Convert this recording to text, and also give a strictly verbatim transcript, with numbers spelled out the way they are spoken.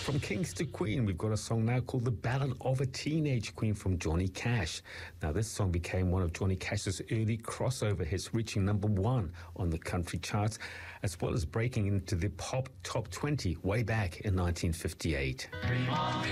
From Kings to Queen, we've got a song now called The Ballad of a Teenage Queen from Johnny Cash. Now, this song became one of Johnny Cash's early crossover hits, reaching number one on the country charts, as well as breaking into the pop top twenty way back in nineteen fifty-eight. Dream on,